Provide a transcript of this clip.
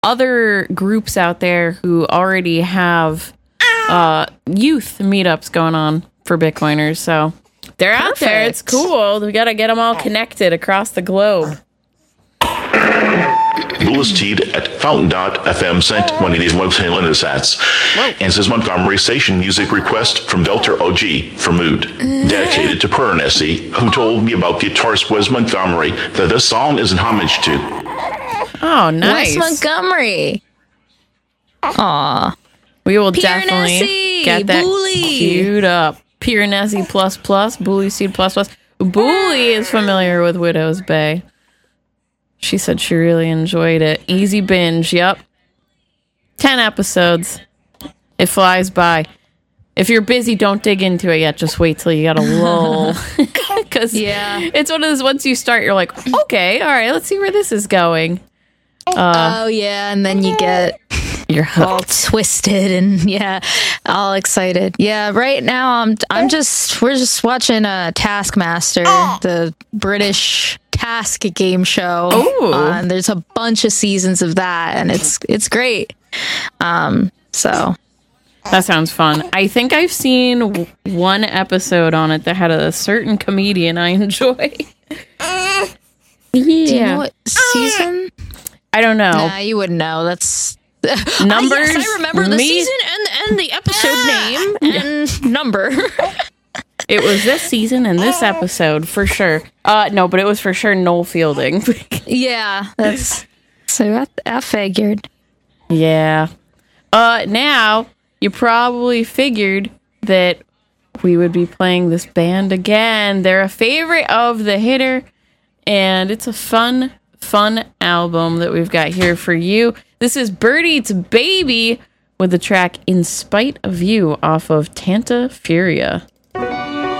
other groups out there who already have youth meetups going on for Bitcoiners. So they're out there. It's cool. We got to get them all connected across the globe. Louis Teed at Fountain.fm sent one of these website sats and says Montgomery Station music request from Velter OG for Mood, dedicated to Per Nessie, who told me about Guitarist Wes Montgomery that this song is in homage to. Oh, nice. Wes Montgomery. Aw. We will Pierre definitely Nessie, get that Bully. queued up. Pierre Nessie ++, Bully Seed ++. Bully is familiar with Widow's Bay. She said she really enjoyed it. Easy binge, yep. 10 episodes. It flies by. If you're busy, don't dig into it yet. Just wait till you got a lull. Because it's one of those, once you start, you're like, okay, all right, let's see where this is going. And then you get You're all twisted and all excited. Yeah, right now we're just watching Taskmaster, the British task game show. Ooh. There's a bunch of seasons of that, and it's great. So that sounds fun. I think I've seen one episode on it that had a certain comedian I enjoy. do you know what season? I don't know. Nah, you wouldn't know. That's numbers. Yes, I remember the season and the episode name and number. It was this season and this episode for sure. No, but it was for sure Noel Fielding. Yeah, that's so I figured. Yeah. Now you probably figured that we would be playing this band again. They're a favorite of the hitter, and it's a fun album that we've got here for you. This is Bird Eats Baby with the track In Spite of You off of Tanta Furia.